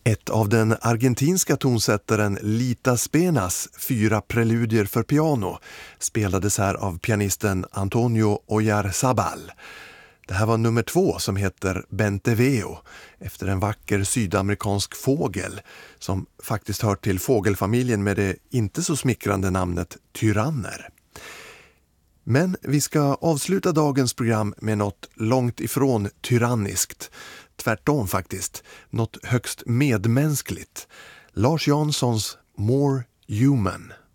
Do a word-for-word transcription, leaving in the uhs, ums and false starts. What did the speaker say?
Ett av den argentinska tonsättaren Lita Spenas fyra preludier för piano spelades här av pianisten Antonio Oyarzabal. Det här var nummer två som heter Benteveo efter en vacker sydamerikansk fågel som faktiskt hör till fågelfamiljen med det inte så smickrande namnet tyranner. Men vi ska avsluta dagens program med något långt ifrån tyranniskt. Tvärtom faktiskt, något högst medmänskligt. Lars Janssons More Human.